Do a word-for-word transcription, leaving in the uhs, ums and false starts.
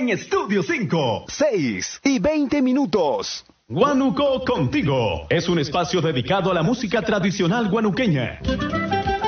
en Estudio cinco. seis y veinte minutos. Guanuco Contigo es un espacio dedicado a la música tradicional guanuqueña.